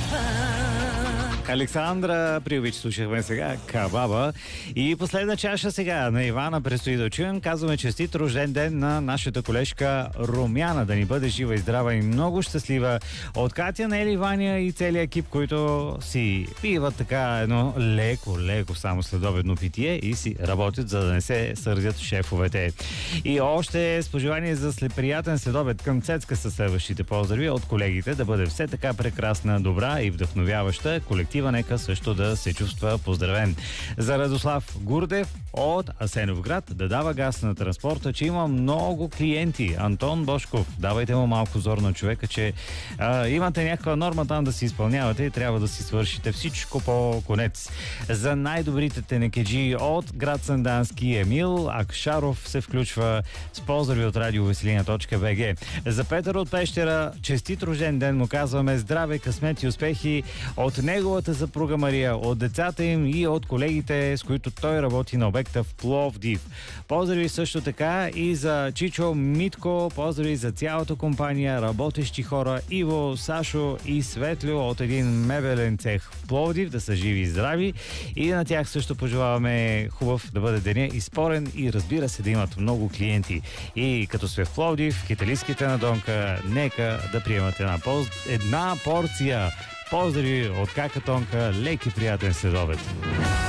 Александра Приович слушахме сега, Кабаба. И последна чаша сега на Ивана предстои да чуем. Казваме честит рожден ден на нашата колежка Румяна. Да ни бъде жива и здрава и много щастлива. От Катя, Нели, Ваня и целият екип, които си пиват така едно леко само следобедно питие и си работят, за да не се сърдят шефовете. И още с пожелание за приятен следобед към Цецка със следващите поздрави от колегите, да бъде все така прекрасна, добра и вдъхновяваща. Колектива нека също да се чувства поздравен. За Радослав Гурдев от Асеновград да дава газ на транспорта, че има много клиенти. Антон Бошков, давайте му малко зор на човека, че имате някаква норма там да си изпълнявате и трябва да си свършите всичко по конец. За най-добрите тенекеджи от град Сандански Емил Акшаров се включва с поздрави от радиовеселина.bg. За Петър от Пещера честит рожден ден му казваме здраве, късмет и успехи от неговата съпруга Мария, от децата им и от колегите, с които той работи на обекта в Пловдив. Поздрави също така и за Чичо, Митко, поздрави за цялата компания, работещи хора, Иво, Сашо и Светлю от един мебелен цех в Пловдив, да са живи и здрави. И на тях също пожелаваме хубав да бъде деня и спорен и разбира се да имат много клиенти. И като сме в Пловдив, киталийските надонка, нека да приемат една порция. Поздрави от Какатонка, лек и приятен следобед.